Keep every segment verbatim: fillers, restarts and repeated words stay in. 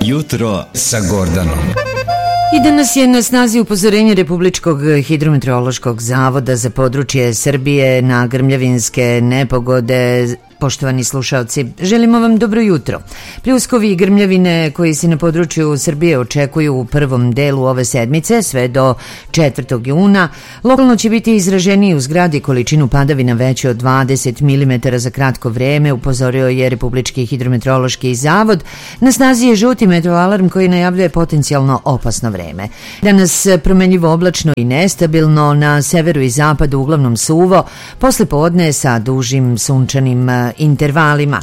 Jutro sa Gordanom. I danas je na snazi upozorenje Republičkog hidrometeorološkog zavoda za područje Srbije na grmljavinske nepogode. Poštovani slušalci, želimo vam dobro jutro. Pljuskovi i grmljavine koji se na području Srbije očekuju u prvom delu ove sedmice sve do četvrtog juna. Lokalno će biti izraženiji uz grad i količinu padavina veće od dvadeset milimetara za kratko vreme, upozorio je Republički hidrometeorološki zavod. Na snazi je žuti meteoalarm koji najavljuje potencijalno opasno vreme. Danas promenljivo oblačno i nestabilno, na severu i zapadu uglavnom suvo, posle podne sa dužim sunčanim intervalima.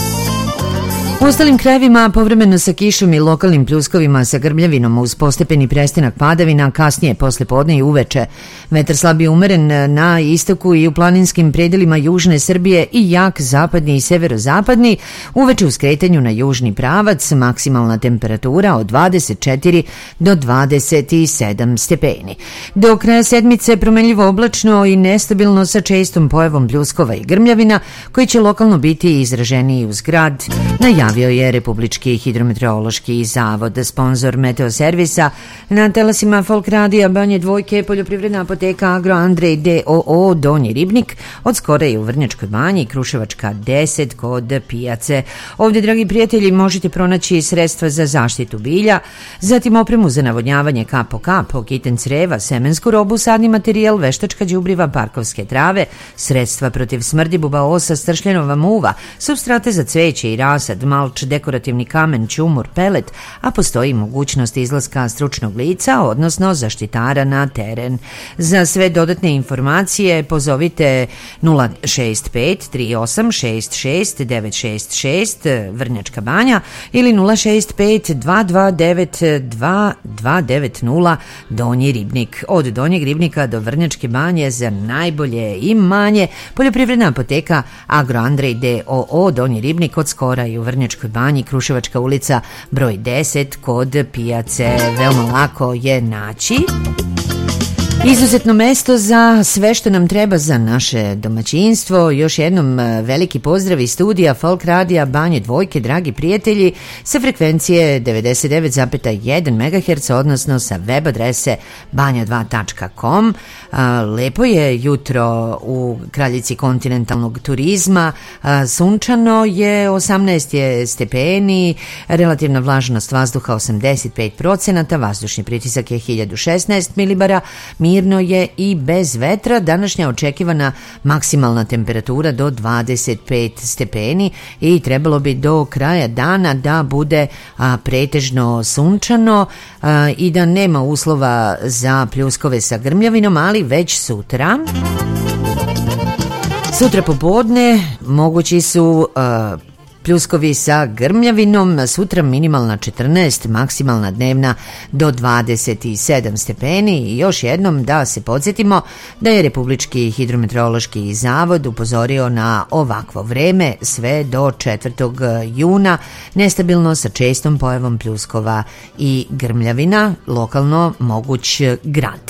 U ostalim krajevima povremeno sa kišom i lokalnim pljuskovima sa grmljavinom uz postepeni prestanak padavina, kasnije posle podne i uveče. Vetar slab i umeren na istoku i u planinskim predelima južne Srbije i jak zapadni i severozapadni. Uveče u skretanju na južni pravac maksimalna temperatura od dvadeset četiri do dvadeset sedam stepeni. Do kraja sedmice promenljivo oblačno i nestabilno sa čestom pojavom pljuskova i grmljavina koji će lokalno biti izraženiji uz grad, najavio je Republički hidrometeorološki zavod. Sponzor Meteo servisa na telasima Folk radija Banje Dvojke, poljoprivredna apoteka Agro Andrej d o o Donji Ribnik, od skora je u Vrnjačkoj Banji, Kruševačka deset kod pijace. Ovdje, dragi prijatelji, možete pronaći sredstva za zaštitu bilja, zatim opremu za navodnjavanje kap po kap, kiten creva, semensku robu, sadni materijal, veštačka đubriva, parkovske trave, sredstva protiv smrdi, bubaosa, stršljenova muva, supstrate za cveće i rasad, malč, dekorativni kamen, ćumur, pelet, a postoji mogućnost izlaska stručnog lica, odnosno zaštitara na teren. Za sve dodatne informacije pozovite nula šest pet tri osam šest šest devet šest šest Vrnjačka Banja ili nula šest pet dva dva devet dva dva devet nula Donji Ribnik. Od Donjeg Ribnika do Vrnjačke Banje za najbolje i manje poljoprivredna apoteka Agro Andrej d o o Donji Ribnik, od skora i u Vrnjačkoj Banji, Kruševačka ulica broj deset kod pijace. Veoma lako je naći. Izuzetno mesto za sve što nam treba za naše domaćinstvo. Još jednom veliki pozdrav iz studija Folk radija Banje Dvojke, dragi prijatelji, sa frekvencije devedeset devet zarez jedan megaherca, odnosno sa web adrese banja dva tačka com. Lepo je jutro u kraljici kontinentalnog turizma. Sunčano je, osamnaest je stepeni, relativna vlažnost vazduha osamdeset pet procenata, vazdušni pritisak je hiljadu šesnaest milibara, mirno je i bez vetra. Današnja očekivana maksimalna temperatura do dvadeset pet stepeni i trebalo bi do kraja dana da bude a, pretežno sunčano a, i da nema uslova za pljuskove sa grmljavinom, ali već sutra sutra popodne mogući su a, pljuskovi sa grmljavinom. Sutra minimalna četrnaest, maksimalna dnevna do dvadeset sedam stepeni. I još jednom da se podsjetimo da je Republički hidrometeorološki zavod upozorio na ovakvo vreme sve do četvrtog juna, nestabilno sa čestom pojavom pljuskova i grmljavina, lokalno moguć grad.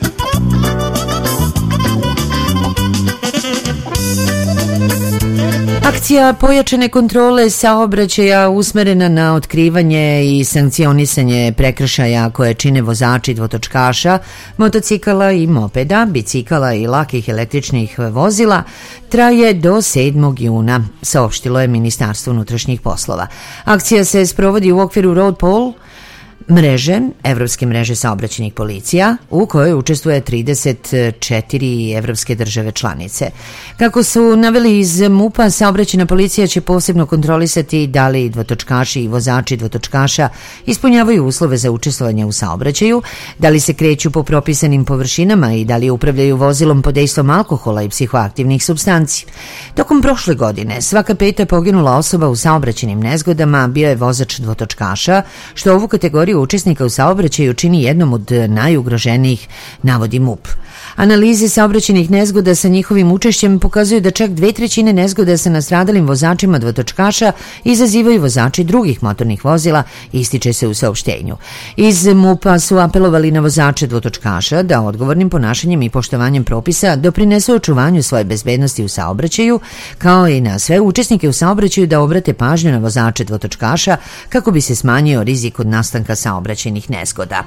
Akcija pojačane kontrole saobraćaja usmerena na otkrivanje i sankcionisanje prekršaja koje čine vozači dvotočkaša, motocikala i mopeda, bicikala i lakih električnih vozila traje do sedmog juna, saopštilo je Ministarstvo unutrašnjih poslova. Akcija se sprovodi u okviru Road Patrol mreže, evropske mreže saobraćajnih policija, u kojoj učestvuje trideset četiri evropske države članice. Kako su naveli iz MUP-a, saobraćajna policija će posebno kontrolisati da li dvotočkaši i vozači dvotočkaša ispunjavaju uslove za učestvovanje u saobraćaju, da li se kreću po propisanim površinama i da li upravljaju vozilom pod dejstvom alkohola i psihoaktivnih supstanci. Tokom prošle godine svaka peta poginula osoba u saobraćajnim nezgodama bio je vozač dvotočkaša, što ovu kategoriju kategoriju učesnika u saobraćaju čini jednom od najugroženijih, navodi M U P. Analize saobraćajnih nezgoda sa njihovim učešćem pokazuju da čak dve trećine nezgoda sa nastradalim vozačima dvotočkaša izazivaju vozači drugih motornih vozila, ističe se u saopštenju. Iz M U P-a su apelovali na vozače dvotočkaša da odgovornim ponašanjem i poštovanjem propisa doprinesu očuvanju svoje bezbednosti u saobraćaju, kao i na sve učesnike u saobraćaju da obrate pažnju na vozače dvotočkaša kako bi se smanjio rizik od nastanka saobraćajnih nezgoda.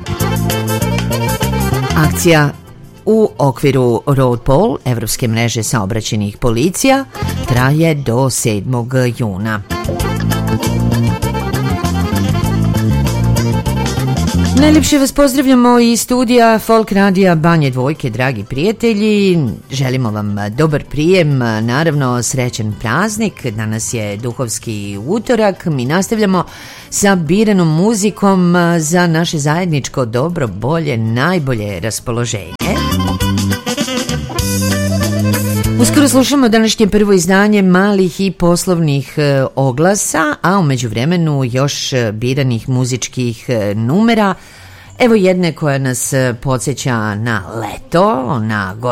Akcija u okviru Road Poll, Evropske mreže saobraćajnih policija, traje do sedmog juna. Najljepše vas pozdravljamo iz studija Folk Radija Banje Dvojke, dragi prijatelji. Želimo vam dobar prijem, naravno srećan praznik. Danas je duhovski utorak. Mi nastavljamo sa biranom muzikom za naše zajedničko dobro, bolje, najbolje raspoloženje. Uskoro slušamo današnje prvo izdanje malih i poslovnih e, oglasa, a u međuvremenu još biranih muzičkih e, numera. Evo jedne koja nas podsjeća na leto, na